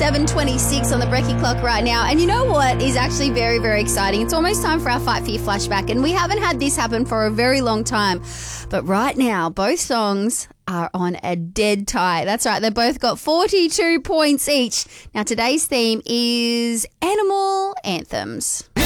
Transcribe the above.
7:26 on the Brekkie clock right now. And you know what is actually very, very exciting? It's almost time for our Fight For You flashback. And we haven't had this happen for a very long time. But right now, both songs are on a dead tie. That's right. They both got 42 points each. Now, today's theme is animal anthems.